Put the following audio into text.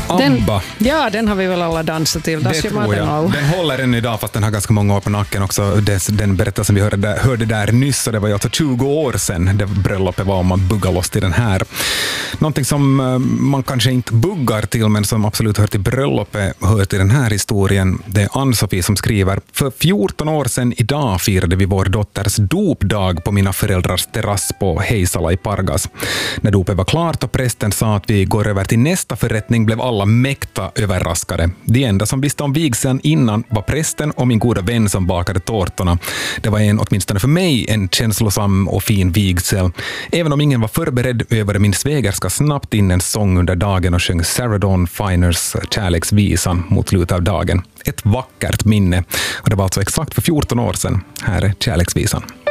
ABBA. Den har vi väl alla dansat till. Det tror jag. Den håller än idag fast den har ganska många år på nacken också. Den berättelsen vi hörde där nyss, och det var ju alltså 20 år sedan det bröllopet var, om man buggar loss till den här. Någonting som man kanske inte buggar till men som absolut hör till bröllopet, hör till den här historien. Det är Ann-Sofie som skriver: för 14 år sedan idag firade vi vår dotters dopdag på mina föräldrars terrass på Heisala i Pargas. När dopet var klart och prästen sa att vi går över till nästa förrättning blev alla mäkta överraskade. De enda som visste om vigseln innan var prästen och min goda vän som bakade tårtorna. Det var åtminstone för mig en känslosam och fin vigsel. Även om ingen var förberedd över min svägerska snabbt in en sång under dagen och sjöng Sarah Dawn Finers kärleksvisan mot slutet av dagen. Ett vackert minne. Och det var alltså exakt för 14 år sedan. Här är kärleksvisan.